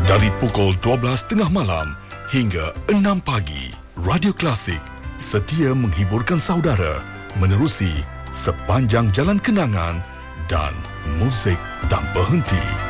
Dari pukul 12.30 malam hingga 6 pagi, Radio Klasik setia menghiburkan saudara menerusi sepanjang jalan kenangan dan muzik tanpa henti.